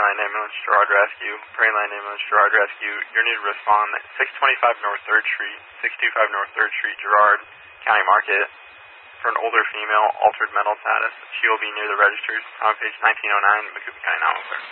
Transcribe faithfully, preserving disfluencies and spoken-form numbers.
Line Ambulance, Girard Rescue. Prairie Line Ambulance, Girard Rescue. You're need to respond at six twenty-five North third Street, six twenty-five North third Street, Girard, County Market, for an older female, altered mental status. She will be near the registers on page nineteen oh nine, Macoupin County Now.